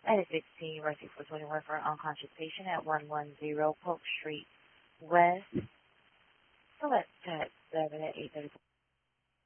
at 16 Mercy 421 for unconscious patient at 110 Polk Street West. Select Tab 7 at 8:34.